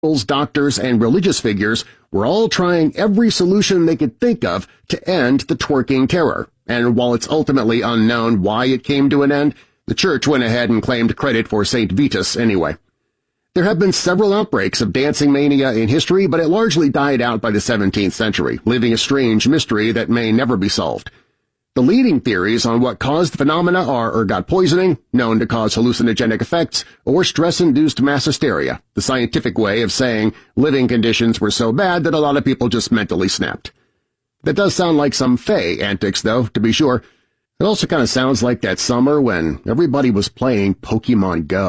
doctors, and religious figures were all trying every solution they could think of to end the twerking terror, and while it's ultimately unknown why it came to an end, the church went ahead and claimed credit for St. Vitus anyway. There have been several outbreaks of dancing mania in history, but it largely died out by the 17th century, leaving a strange mystery that may never be solved. The leading theories on what caused the phenomena are ergot poisoning, known to cause hallucinogenic effects, or stress-induced mass hysteria, the scientific way of saying living conditions were so bad that a lot of people just mentally snapped. That does sound like some Fae antics, though, to be sure. It also kind of sounds like that summer when everybody was playing Pokemon Go.